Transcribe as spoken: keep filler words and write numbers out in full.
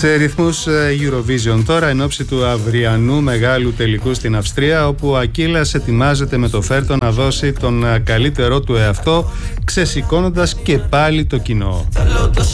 Σε ρυθμούς Eurovision τώρα, εν ώψη του αυριανού μεγάλου τελικού στην Αυστρία, όπου ο Ακύλας ετοιμάζεται με το φέρτο να δώσει τον καλύτερό του εαυτό, ξεσηκώνοντας και πάλι το κοινό.